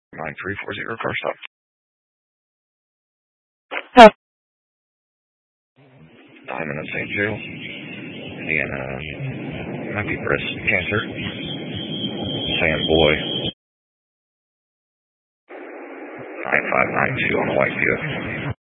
9340 car stop. Diamond at St. Joe, Indiana, happy breast cancer, Sam Boy, 9592 on the White Field.